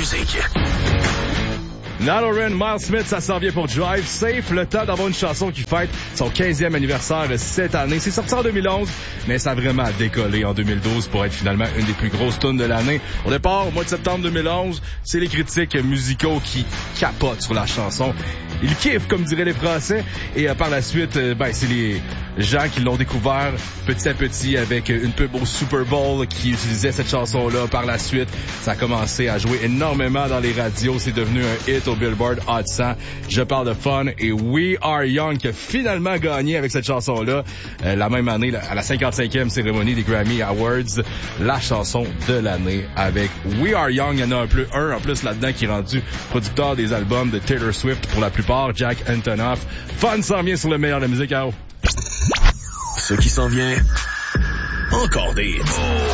musique. Naloran, Miles Smith, ça s'en vient pour Drive Safe. Le temps d'avoir une chanson qui fête son 15e anniversaire cette année. C'est sorti en 2011, mais ça a vraiment décollé en 2012 pour être finalement une des plus grosses tunes de l'année. Au départ, au mois de septembre 2011, c'est les critiques musicaux qui capotent sur la chanson. Ils kiffent, comme diraient les Français. Et par la suite, c'est les gens qui l'ont découvert petit à petit avec une pub au Super Bowl qui utilisait cette chanson-là. Par la suite, ça a commencé à jouer énormément dans les radios. C'est devenu un hit au Billboard Hot 100. Je parle de Fun et We Are Young qui a finalement gagné avec cette chanson-là. La même année, à la 55e cérémonie des Grammy Awards, la chanson de l'année avec We Are Young. Il y en a un en plus là-dedans qui est rendu producteur des albums de Taylor Swift pour la plupart, Jack Antonoff. Fun s'en vient sur le meilleur de la musique. Ce qui s'en vient, encore des hits.